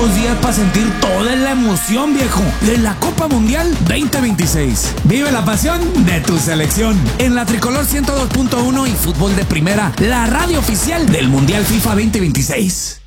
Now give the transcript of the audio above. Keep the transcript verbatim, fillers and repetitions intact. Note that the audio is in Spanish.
pocos días para sentir toda la emoción, viejo, de la Copa Mundial veinte veintiséis. Vive la pasión de tu selección en la Tricolor ciento dos punto uno y Fútbol de Primera, la radio oficial del Mundial FIFA veinte veintiséis.